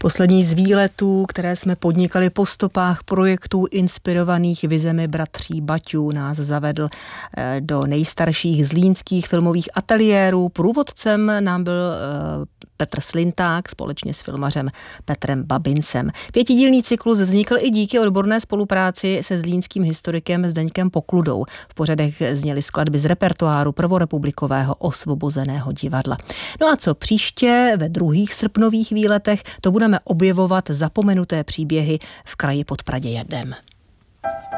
Poslední z výletů, které jsme podnikali po stopách projektů inspirovaných vizemi bratří Baťů, nás zavedl do nejstarších zlínských filmových ateliérů. Průvodcem nám byl Petr Slinták společně s filmařem Petrem Babincem. 5dílný cyklus vznikl i díky odborné spolupráci se zlínským historikem Zdeňkem Pokludou. V pořadech zněly skladby z repertoáru prvorepublikového Osvobozeného divadla. No a co příště ve druhých srpnových výletech, to budeme objevovat zapomenuté příběhy v kraji pod Pradějadem.